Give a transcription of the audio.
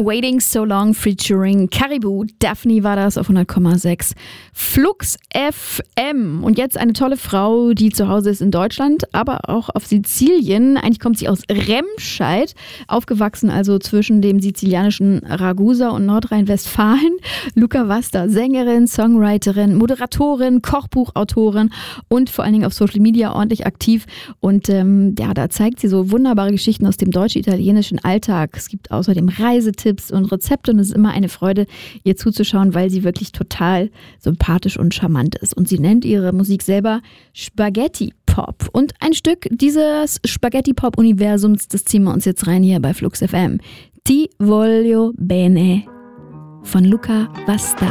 Waiting So Long featuring Caribou. Daphne war das auf 100,6 Flux FM. Und jetzt eine tolle Frau, die zu Hause ist in Deutschland, aber auch auf Sizilien. Eigentlich kommt sie aus Remscheid, aufgewachsen also zwischen dem sizilianischen Ragusa und Nordrhein-Westfalen. Luca Vasta, Sängerin, Songwriterin, Moderatorin, Kochbuchautorin und vor allen Dingen auf Social Media ordentlich aktiv. Und da zeigt sie so wunderbare Geschichten aus dem deutsch-italienischen Alltag. Es gibt außerdem Reisetipps und Rezepte und es ist immer eine Freude, ihr zuzuschauen, weil sie wirklich total sympathisch und charmant ist. Und sie nennt ihre Musik selber Spaghetti Pop. Und ein Stück dieses Spaghetti Pop Universums, das ziehen wir uns jetzt rein hier bei Flux FM. Ti voglio bene von Luca Vasta.